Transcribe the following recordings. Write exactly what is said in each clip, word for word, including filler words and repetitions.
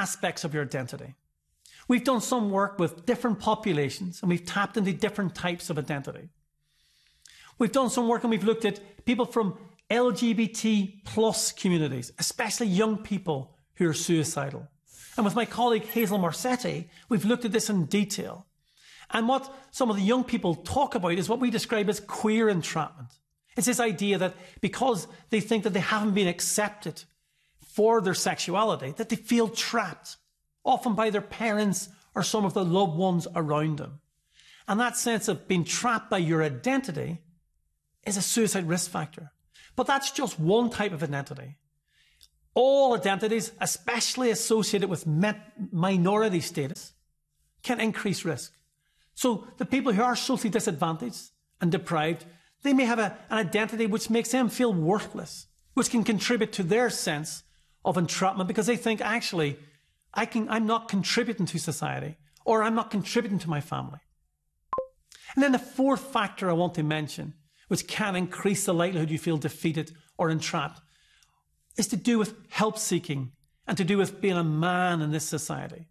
aspects of your identity. We've done some work with different populations and we've tapped into different types of identity. We've done some work and we've looked at people from L G B T plus communities, especially young people who are suicidal. And with my colleague Hazel Marsetti, we've looked at this in detail. And what some of the young people talk about is what we describe as queer entrapment. It's this idea that because they think that they haven't been accepted for their sexuality, that they feel trapped, often by their parents or some of the loved ones around them. And that sense of being trapped by your identity is a suicide risk factor. But that's just one type of identity. All identities, especially associated with minority status, can increase risk. So the people who are socially disadvantaged and deprived, they may have a, an identity which makes them feel worthless, which can contribute to their sense of entrapment because they think, actually, I can, I'm not contributing to society, or I'm not contributing to my family. And then the fourth factor I want to mention, which can increase the likelihood you feel defeated or entrapped, is to do with help seeking and to do with being a man in this society.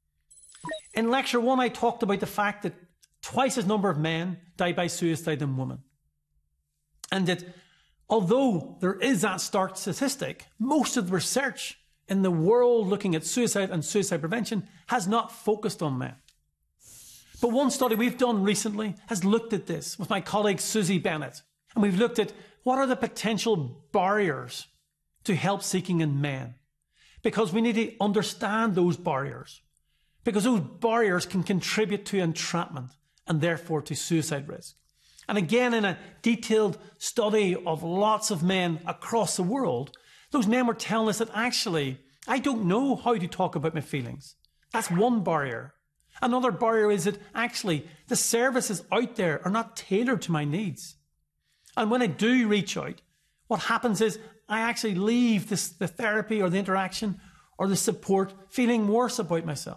In lecture one, I talked about the fact that twice as number of men die by suicide than women. And that although there is that stark statistic, most of the research in the world looking at suicide and suicide prevention has not focused on men. But one study we've done recently has looked at this with my colleague Susie Bennett. And we've looked at what are the potential barriers to help seeking in men. Because we need to understand those barriers. Because those barriers can contribute to entrapment and therefore to suicide risk. And again, in a detailed study of lots of men across the world, those men were telling us that actually, I don't know how to talk about my feelings. That's one barrier. Another barrier is that actually the services out there are not tailored to my needs. And when I do reach out, what happens is I actually leave this, the therapy or the interaction or the support feeling worse about myself.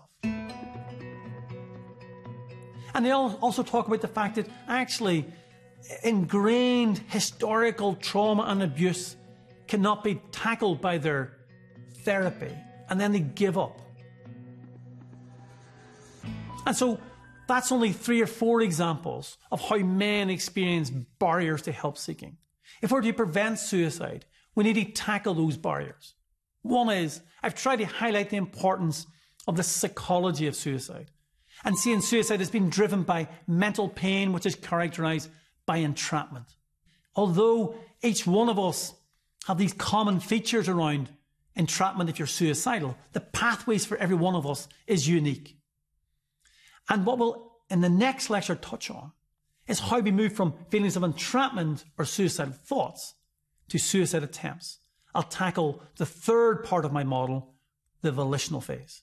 And they also talk about the fact that actually ingrained historical trauma and abuse cannot be tackled by their therapy, and then they give up. And so that's only three or four examples of how men experience barriers to help seeking. If we're to prevent suicide, we need to tackle those barriers. One is, I've tried to highlight the importance of the psychology of suicide and seeing suicide as being driven by mental pain, which is characterized by entrapment. Although each one of us have these common features around entrapment if you're suicidal, the pathways for every one of us is unique. And what we'll, in the next lecture, touch on is how we move from feelings of entrapment or suicidal thoughts to suicide attempts. I'll tackle the third part of my model, the volitional phase.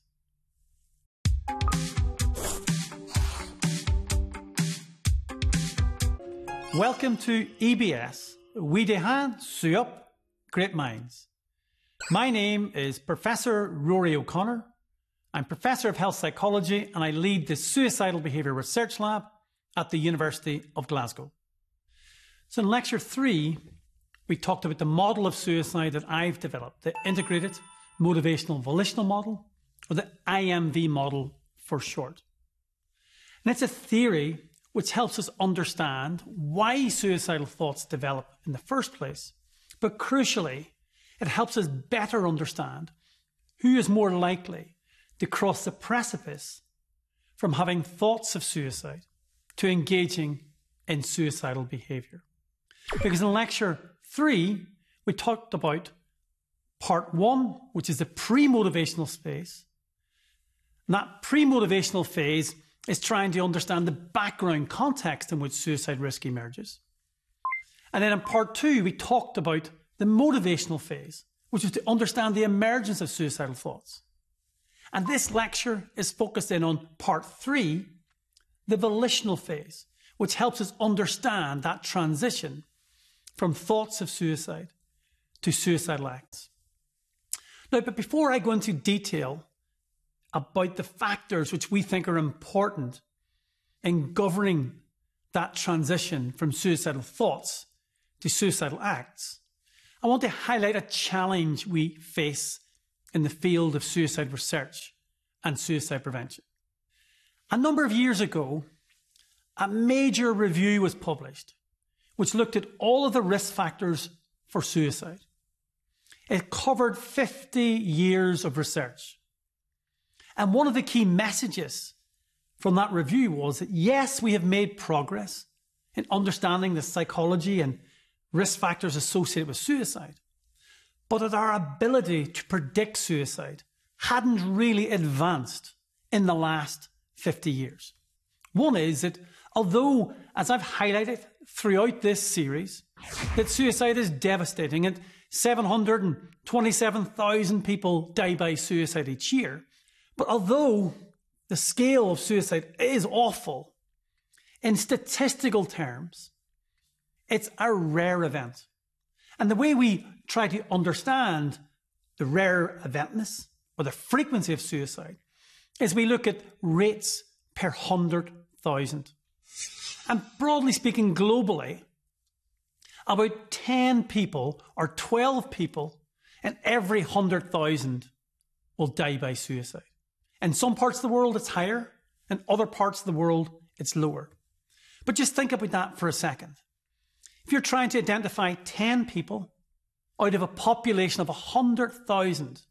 Welcome to E B S, We Dehan Suup Great Minds. My name is Professor Rory O'Connor. I'm Professor of Health Psychology and I lead the Suicidal Behaviour Research Lab at the University of Glasgow. So in lecture three, we talked about the model of suicide that I've developed, the Integrated Motivational Volitional Model, or the I M V model for short. And it's a theory which helps us understand why suicidal thoughts develop in the first place. But crucially, it helps us better understand who is more likely to cross the precipice from having thoughts of suicide to engaging in suicidal behaviour. Because in lecture three, we talked about part one, which is the pre-motivational phase. And that pre-motivational phase is trying to understand the background context in which suicide risk emerges. And then in part two, we talked about the motivational phase, which is to understand the emergence of suicidal thoughts. And this lecture is focused in on part three, the volitional phase, which helps us understand that transition from thoughts of suicide to suicidal acts. Now, but before I go into detail about the factors which we think are important in governing that transition from suicidal thoughts to suicidal acts, I want to highlight a challenge we face in the field of suicide research and suicide prevention. A number of years ago, a major review was published which looked at all of the risk factors for suicide. It covered fifty years of research. And one of the key messages from that review was that yes, we have made progress in understanding the psychology and risk factors associated with suicide, but that our ability to predict suicide hadn't really advanced in the last fifty years. One is that although, as I've highlighted throughout this series, that suicide is devastating and seven hundred twenty-seven thousand people die by suicide each year, but although the scale of suicide is awful, in statistical terms, it's a rare event. And the way we try to understand the rare eventness or the frequency of suicide is we look at rates per one hundred thousand. And broadly speaking, globally, about ten people or twelve people in every one hundred thousand will die by suicide. In some parts of the world, it's higher. In other parts of the world, it's lower. But just think about that for a second. If you're trying to identify ten people out of a population of one hundred thousand,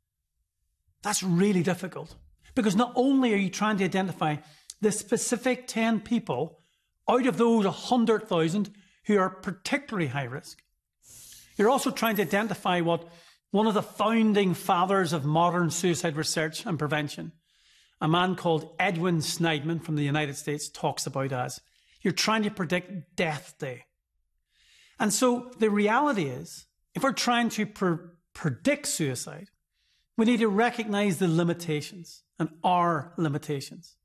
that's really difficult. Because not only are you trying to identify the specific ten people out of those one hundred thousand who are particularly high risk, you're also trying to identify what one of the founding fathers of modern suicide research and prevention, a man called Edwin Snideman from the United States, talks about as you're trying to predict death day. And so the reality is, if we're trying to pre- predict suicide, we need to recognize the limitations and our limitations.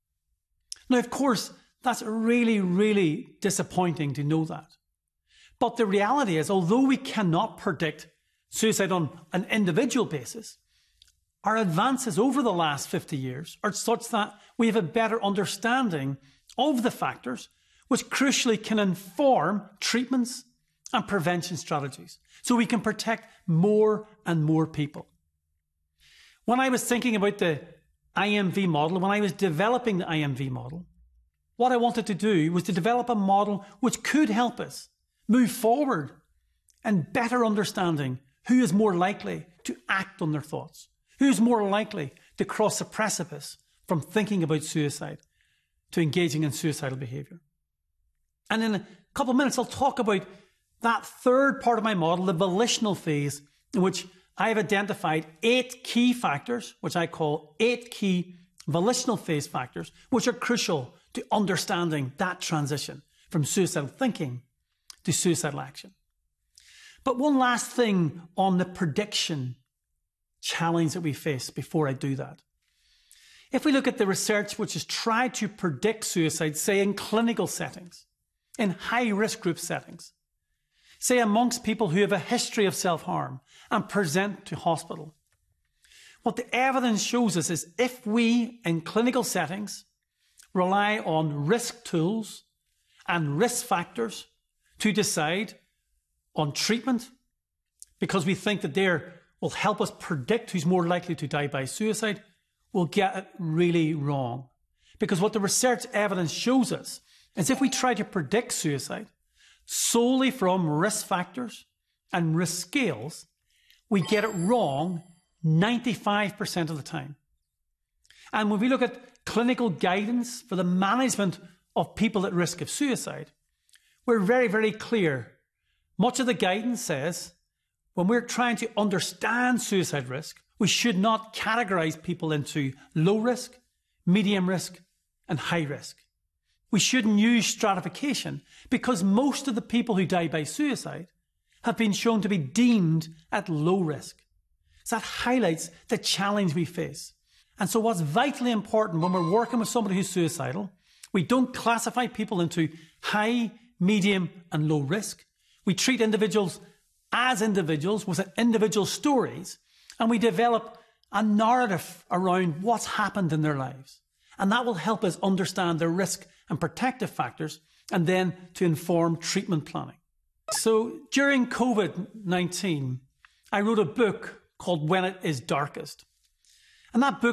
Now, of course, that's really, really disappointing to know that. But the reality is, although we cannot predict suicide on an individual basis, our advances over the last fifty years are such that we have a better understanding of the factors which crucially can inform treatments and prevention strategies so we can protect more and more people. When I was thinking about the I M V model, when I was developing the I M V model, what I wanted to do was to develop a model which could help us move forward and better understanding who is more likely to act on their thoughts, who is more likely to cross the precipice from thinking about suicide to engaging in suicidal behaviour. And in a couple of minutes, I'll talk about that third part of my model, the volitional phase, in which I have identified eight key factors, which I call eight key volitional phase factors, which are crucial to understanding that transition from suicidal thinking to suicidal action. But one last thing on the prediction challenge that we face before I do that. If we look at the research which has tried to predict suicide, say in clinical settings, in high-risk group settings, say amongst people who have a history of self-harm and present to hospital, what the evidence shows us is if we, in clinical settings, rely on risk tools and risk factors to decide on treatment, because we think that they will help us predict who's more likely to die by suicide, we'll get it really wrong. Because what the research evidence shows us is if we try to predict suicide solely from risk factors and risk scales, we get it wrong ninety-five percent of the time. And when we look at clinical guidance for the management of people at risk of suicide, we're very, very clear. Much of the guidance says when we're trying to understand suicide risk, we should not categorize people into low risk, medium risk, and high risk. We shouldn't use stratification because most of the people who die by suicide have been shown to be deemed at low risk. So that highlights the challenge we face. And so what's vitally important when we're working with somebody who's suicidal, we don't classify people into high, medium, and low risk. We treat individuals as individuals with individual stories, and we develop a narrative around what's happened in their lives. And that will help us understand the risk and protective factors, and then to inform treatment planning. So during COVID nineteen, I wrote a book called When It Is Darkest. And that book